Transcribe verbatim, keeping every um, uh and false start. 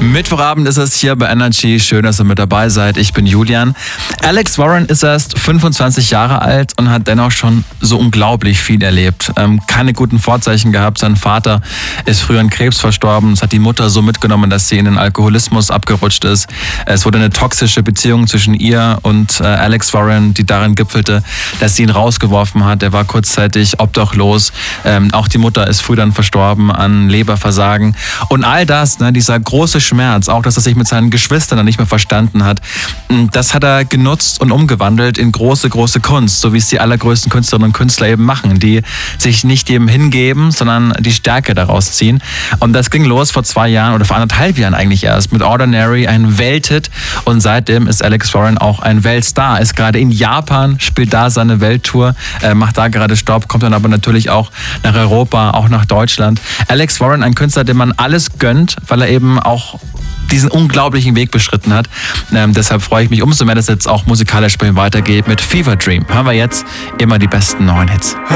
Mittwochabend ist es hier bei Energy. Schön, dass ihr mit dabei seid. Ich bin Julian. Alex Warren ist erst fünfundzwanzig Jahre alt und hat dennoch schon so unglaublich viel erlebt. Ähm, keine guten Vorzeichen gehabt. Sein Vater ist früher an Krebs verstorben. Es hat die Mutter so mitgenommen, dass sie in den Alkoholismus abgerutscht ist. Es wurde eine toxische Beziehung zwischen ihr und äh, Alex Warren, die darin gipfelte, dass sie ihn rausgeworfen hat. Er war kurzzeitig obdachlos. Ähm, auch die Mutter ist früh dann verstorben an Leberversagen. Und all das, ne, dieser große Schmerz, auch dass er sich mit seinen Geschwistern dann nicht mehr verstanden hat, das hat er genutzt und umgewandelt in große, große Kunst, so wie es die allergrößten Künstlerinnen und Künstler eben machen, die sich nicht dem hingeben, sondern die Stärke daraus ziehen. Und das ging los vor zwei Jahren oder vor anderthalb Jahren eigentlich erst mit Ordinary, ein Welthit. Und seitdem ist Alex Warren auch ein Weltstar, ist gerade in Japan, spielt da seine Welttour, äh, macht da gerade Stopp, kommt dann aber natürlich auch nach Europa, auch nach Deutschland. Alex Warren, ein Künstler, dem man alles gönnt, weil er eben auch diesen unglaublichen Weg beschritten hat. Ähm, deshalb freue ich mich umso mehr, dass es jetzt auch musikalisch bei ihm weitergeht mit Fever Dream. Hören wir jetzt immer die besten neuen Hits.